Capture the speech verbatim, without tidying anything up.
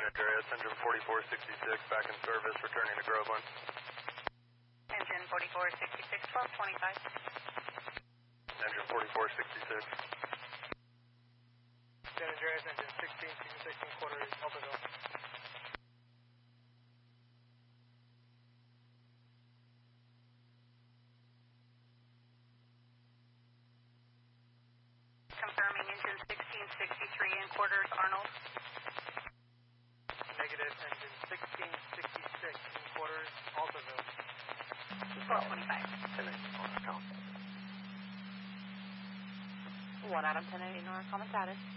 Andreas, engine forty-four sixty-six, back in service, returning to Groveland. Engine forty-four sixty-six, twelve twenty-five. Engine forty-four sixty-six. San Andreas, engine sixteen sixty-six and quarters, Alphaville. Confirming engine sixteen sixty-three and quarters, Arnold. Negative, engine sixteen sixty-six and quarters, Alphaville. twelve twenty-five. On account. one Adam ten eighty, Nora, common status.